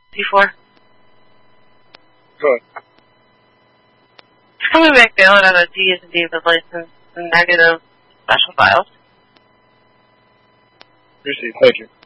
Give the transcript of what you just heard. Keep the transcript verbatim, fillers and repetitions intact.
before? Good. Tell me back down on a D as in David license and negative special files. Received. Thank you.